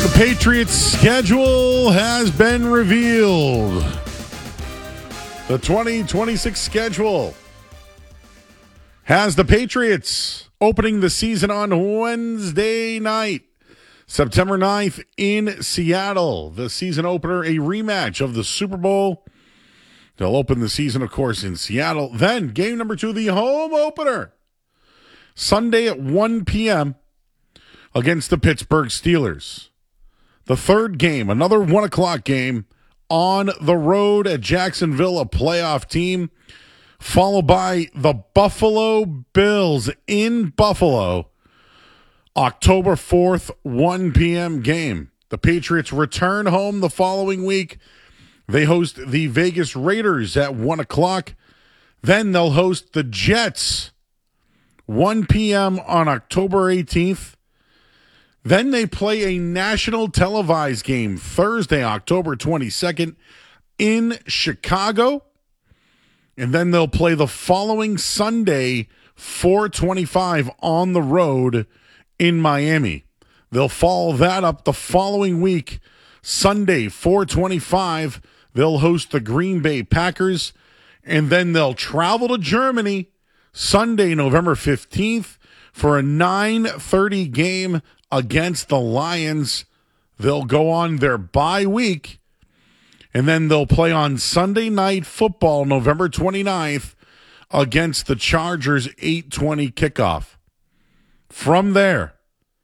The Patriots' schedule has been revealed. The 2026 schedule has the Patriots opening the season on Wednesday night, September 9th in Seattle. The season opener, a rematch of the Super Bowl. They'll open the season, of course, in Seattle. Then, game number 2, the home opener, Sunday at 1 p.m. against the Pittsburgh Steelers. The third game, another 1 o'clock game on the road at Jacksonville, a playoff team, followed by the Buffalo Bills in Buffalo, October 4th, 1 p.m. game. The Patriots return home the following week. They host the Vegas Raiders at 1 o'clock. Then they'll host the Jets, 1 p.m. on October 18th. Then they play a national televised game Thursday, October 22nd in Chicago. And then they'll play the following Sunday, 4/25 on the road in Miami. They'll follow that up the following week, Sunday, 4/25. They'll host the Green Bay Packers. And then they'll travel to Germany Sunday, November 15th for a 9:30 game against the Lions. They'll go on their bye week, and then they'll play on Sunday Night Football, November 29th, against the Chargers, 8:20 kickoff. From there,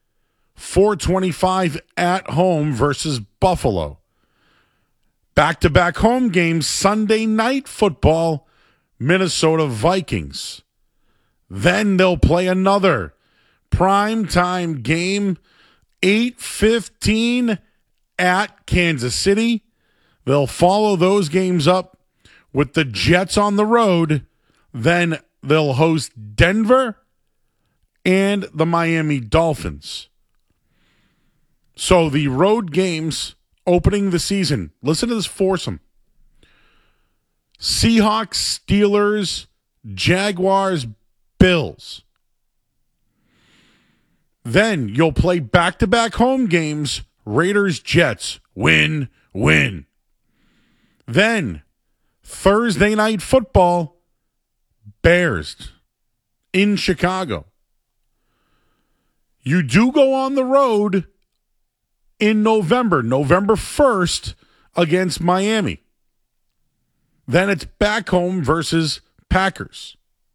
4/25 at home versus Buffalo. Back-to-back home games, Sunday Night Football, Minnesota Vikings. Then they'll play another primetime game, 8:15 at Kansas City. They'll follow those games up with the Jets on the road. Then they'll host Denver and the Miami Dolphins. So the road games opening the season. Listen to this foursome. Seahawks, Steelers, Jaguars, Bills. Then you'll play back-to-back home games, Raiders, Jets, win, win. Then Thursday Night Football, Bears in Chicago. You do go on the road in November 1st against Miami. Then it's back home versus Packers.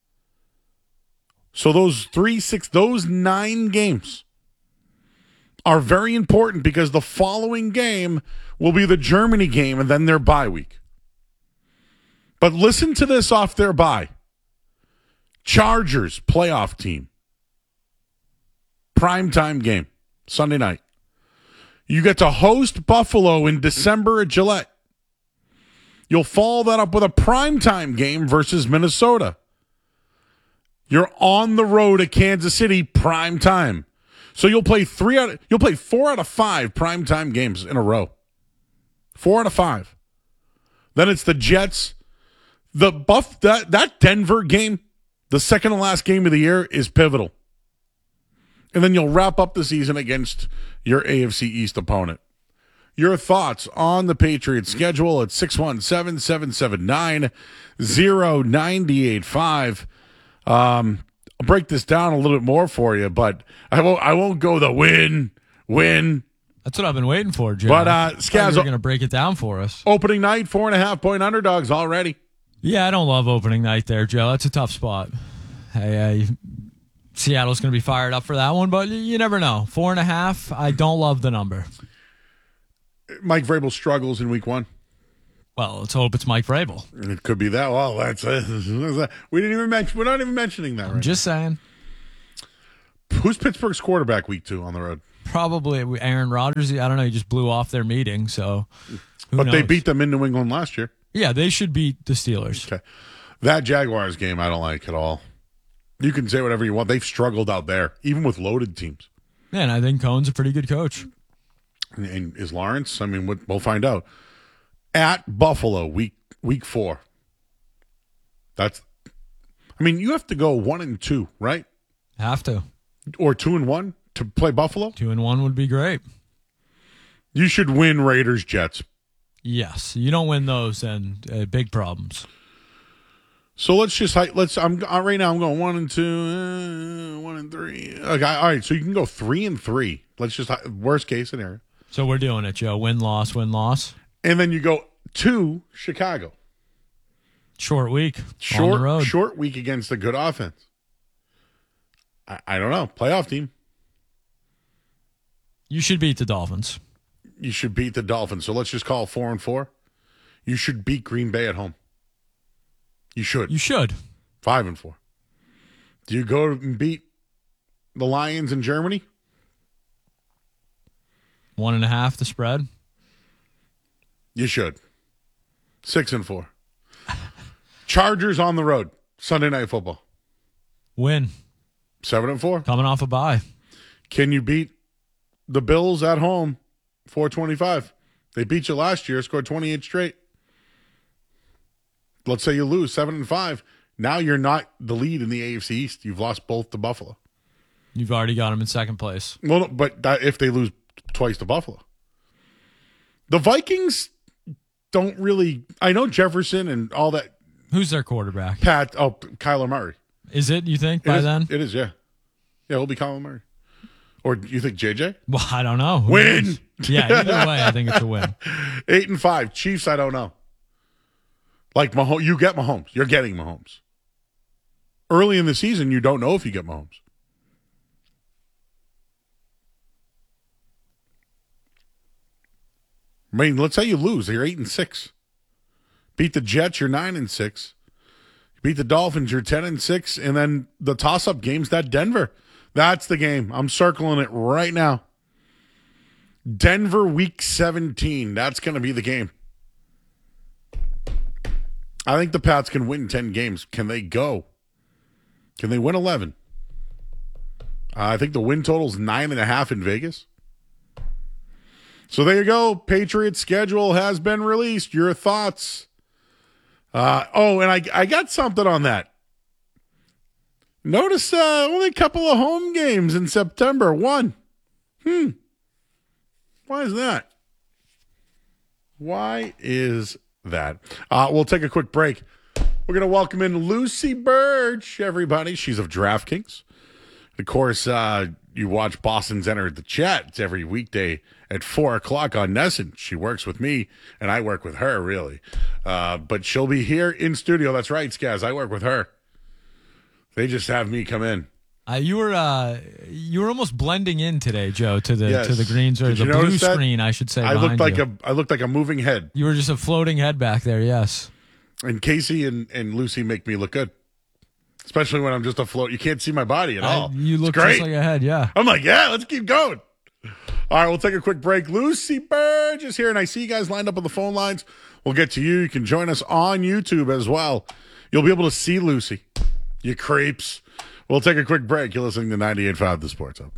So those 9 games are very important because the following game will be the Germany game and then their bye week. But listen to this off their bye. Chargers playoff team. Primetime game, Sunday night. You get to host Buffalo in December at Gillette. You'll follow that up with a primetime game versus Minnesota. You're on the road at Kansas City, prime time. So you'll play 4 out of 5 primetime games in a row. 4 out of 5. Then it's the Jets. That Denver game, the second to last game of the year, is pivotal. And then you'll wrap up the season against your AFC East opponent. Your thoughts on the Patriots schedule at 617-779-0985. I'll break this down a little bit more for you, but I won't go the win. That's what I've been waiting for, Joe. But Skaz, you're going to break it down for us. Opening night, 4.5-point underdogs already. Yeah, I don't love opening night there, Joe. That's a tough spot. Hey, Seattle's going to be fired up for that one, but you never know. 4.5, I don't love the number. Mike Vrabel struggles in week 1. Well, let's hope it's Mike Vrabel. It could be that. Well, we're not even mentioning that. I'm just saying. Who's Pittsburgh's quarterback week 2 on the road? Probably Aaron Rodgers. I don't know. He just blew off their meeting, so who knows? They beat them in New England last year. Yeah, they should beat the Steelers. Okay. That Jaguars game I don't like at all. You can say whatever you want. They've struggled out there, even with loaded teams. Yeah, and I think Cohn's a pretty good coach. And is Lawrence? I mean, we'll find out. At Buffalo, week 4. You have to go 1-2, right? Have to. Or 2-1 to play Buffalo? 2-1 would be great. You should win Raiders Jets. Yes, you don't win those, and big problems. So let's right now I'm going 1 and 2, 1 and 3. Okay, all right, so you can go 3 and 3. Let's just worst case scenario. So we're doing it, Joe. Win loss, win loss. And then you go 2 Chicago. Short week on the road. Short week against a good offense. I don't know. Playoff team. You should beat the Dolphins. You should beat the Dolphins. So let's just call it 4 and 4. You should beat Green Bay at home. You should. 5 and 4. Do you go and beat the Lions in Germany? 1.5 the spread. You should. 6 and 4. Chargers on the road. Sunday Night Football. Win. 7 and 4. Coming off a bye. Can you beat the Bills at home? 425. They beat you last year, scored 28 straight. Let's say you lose 7 and 5. Now you're not the lead in the AFC East. You've lost both to Buffalo. You've already got them in second place. Well, but if they lose twice to Buffalo. The Vikings don't really. I know Jefferson and all that. Who's their quarterback? Kyler Murray. Is it, you think, by then? It is, yeah. Yeah, it'll be Kyler Murray. Or you think JJ? Well, I don't know. Win! Yeah, either way, I think it's a win. 8 and 5. Chiefs, I don't know. Like Mahomes, you get Mahomes. You're getting Mahomes. Early in the season, you don't know if you get Mahomes. I mean, let's say you lose. You're 8 and 6. Beat the Jets, you're 9 and 6. Beat the Dolphins, you're 10 and 6. And then the toss-up game's that Denver. That's the game. I'm circling it right now. Denver week 17. That's going to be the game. I think the Pats can win 10 games. Can they go? Can they win 11? I think the win total's 9.5 in Vegas. So there you go. Patriots schedule has been released. Your thoughts? And I got something on that. Notice only a couple of home games in September. 1. Why is that? Why is that? We'll take a quick break. We're going to welcome in Lucy Birch, everybody. She's of DraftKings. Of course, you watch Boston's Enter the Chat. It's every weekday at 4 o'clock on NESN. She works with me, and I work with her, really. But she'll be here in studio. That's right, Skaz. I work with her. They just have me come in. You were almost blending in today, Joe, to the greens or the blue that? Screen, I should say. I looked like a moving head. You were just a floating head back there. Yes. And Casey and Lucy make me look good, especially when I'm just afloat. You can't see my body at all. You look just like a head. Yeah. I'm like, yeah, let's keep going. All right, we'll take a quick break. Lucy Burge is here, and I see you guys lined up on the phone lines. We'll get to you. You can join us on YouTube as well. You'll be able to see Lucy. You creeps. We'll take a quick break. You're listening to 98.5 The Sports Hub.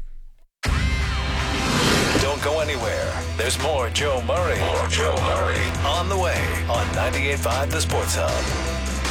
Don't go anywhere. There's more Joe Murray. On the way on 98.5 The Sports Hub.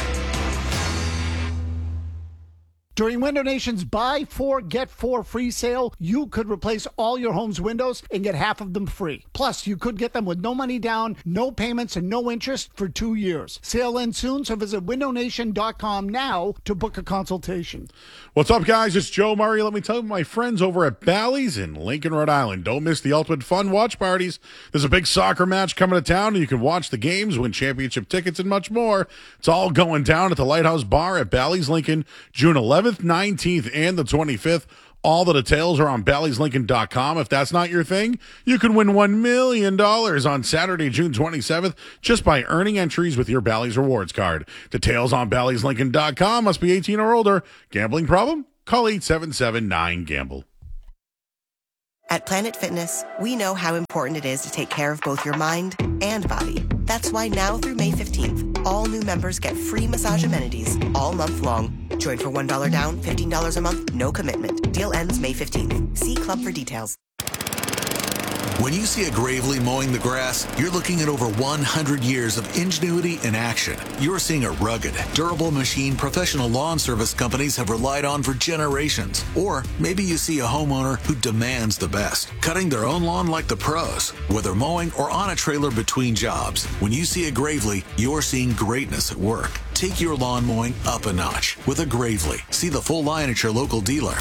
During Window Nation's Buy 4, Get 4 free sale, you could replace all your home's windows and get half of them free. Plus, you could get them with no money down, no payments, and no interest for 2 years. Sale ends soon, so visit windownation.com now to book a consultation. What's up, guys? It's Joe Murray. Let me tell you, my friends over at Bally's in Lincoln, Rhode Island. Don't miss the ultimate fun watch parties. There's a big soccer match coming to town, and you can watch the games, win championship tickets, and much more. It's all going down at the Lighthouse Bar at Bally's Lincoln, June 11th, 19th, and the 25th. All the details are on Bally'sLincoln.com. If that's not your thing, you can win $1 million on Saturday, June 27th, just by earning entries with your Bally's Rewards card. Details on Bally'sLincoln.com. Must be 18 or older. Gambling problem? Call 877-9-GAMBLE. At Planet Fitness, we know how important it is to take care of both your mind and body. That's why now through May 15th, all new members get free massage amenities all month long. Join for $1 down, $15 a month, no commitment. Deal ends May 15th. See club for details. When you see a Gravely mowing the grass, you're looking at over 100 years of ingenuity in action. You're seeing a rugged, durable machine professional lawn service companies have relied on for generations. Or maybe you see a homeowner who demands the best, cutting their own lawn like the pros, whether mowing or on a trailer between jobs. When you see a Gravely, you're seeing greatness at work. Take your lawn mowing up a notch with a Gravely. See the full line at your local dealer.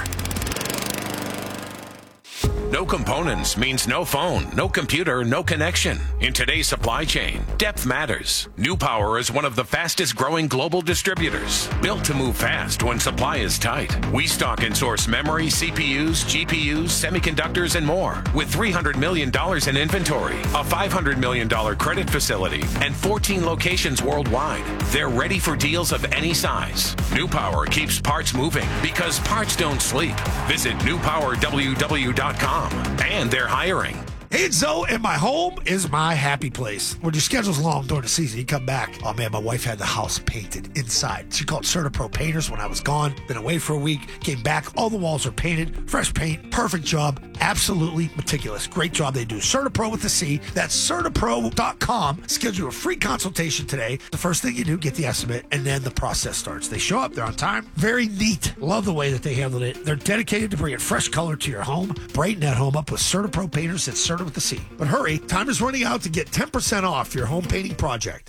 No components means no phone, no computer, no connection. In today's supply chain, depth matters. New Power is one of the fastest growing global distributors, built to move fast when supply is tight. We stock and source memory, CPUs, GPUs, semiconductors, and more. With $300 million in inventory, a $500 million credit facility, and 14 locations worldwide, they're ready for deals of any size. New Power keeps parts moving because parts don't sleep. Visit newpowerww.com. And they're hiring. Hey, it's Zoe, and my home is my happy place. When your schedule's long during the season, you come back. Oh, man, my wife had the house painted inside. She called CertaPro Painters when I was gone. Been away for a week. Came back. All the walls are painted. Fresh paint. Perfect job. Absolutely meticulous. Great job they do. CertaPro with the C. That's CertaPro.com. Schedule a free consultation today. The first thing you do, get the estimate, and then the process starts. They show up. They're on time. Very neat. Love the way that they handled it. They're dedicated to bringing fresh color to your home. Brighten that home up with CertaPro Painters. It's Certa with the C. But hurry, time is running out to get 10% off your home painting project.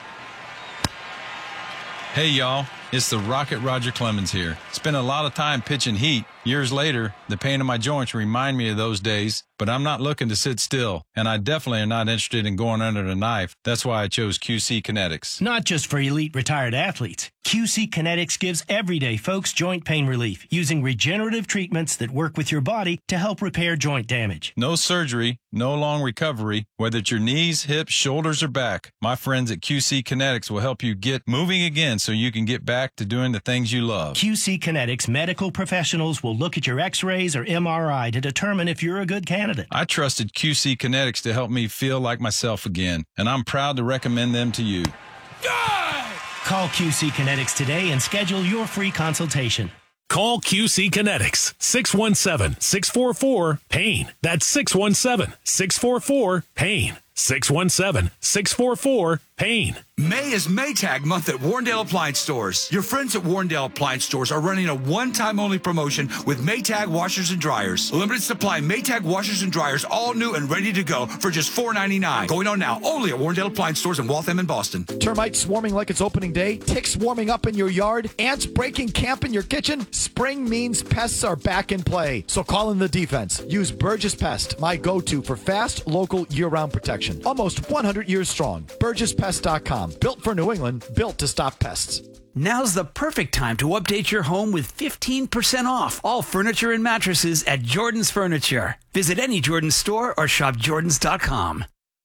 Hey, y'all. It's the Rocket Roger Clemens here. Spent a lot of time pitching heat. Years later, the pain in my joints remind me of those days, but I'm not looking to sit still, and I definitely am not interested in going under the knife. That's why I chose QC Kinetics. Not just for elite retired athletes. QC Kinetics gives everyday folks joint pain relief using regenerative treatments that work with your body to help repair joint damage. No surgery, no long recovery, whether it's your knees, hips, shoulders, or back. My friends at QC Kinetics will help you get moving again so you can get back to doing the things you love. QC Kinetics medical professionals will look at your x-rays or MRI to determine if you're a good candidate. I trusted QC Kinetics to help me feel like myself again, and I'm proud to recommend them to you. Call QC Kinetics today and schedule your free consultation. Call QC Kinetics, 617-644-PAIN. That's 617-644-PAIN. 617-644-PAIN. May is Maytag month at Warrendale Appliance Stores. Your friends at Warrendale Appliance Stores are running a one-time only promotion with Maytag washers and dryers. Limited supply Maytag washers and dryers, all new and ready to go for just $4.99. Going on now only at Warrendale Appliance Stores in Waltham and Boston. Termites swarming like it's opening day, ticks warming up in your yard, ants breaking camp in your kitchen. Spring means pests are back in play. So call in the defense. Use Burgess Pest, my go-to for fast, local, year-round protection. Almost 100 years strong. BurgessPest.com. Built for New England, built to stop pests. Now's the perfect time to update your home with 15% off all furniture and mattresses at Jordan's Furniture. Visit any Jordan's store or shop Jordans.com.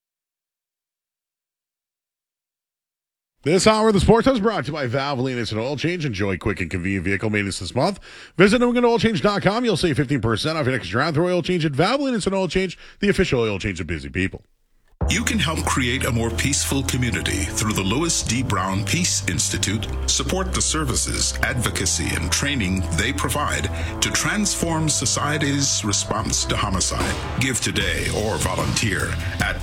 This hour of the Sports Hub is brought to you by Valvoline Instant Oil Change. Enjoy quick and convenient vehicle maintenance this month. Visit NewEnglandOilChange.com. You'll save 15% off your next round through oil change at Valvoline Instant Oil Change, the official oil change of busy people. You can help create a more peaceful community through the Louis D. Brown Peace Institute. Support the services, advocacy, and training they provide to transform society's response to homicide. Give today or volunteer at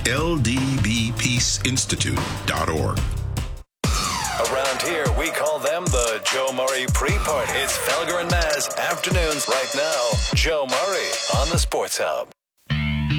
ldbpeaceinstitute.org. Around here, we call them the Joe Murray Pre-Party. It's Felger and Maz afternoons right now. Joe Murray on the Sports Hub.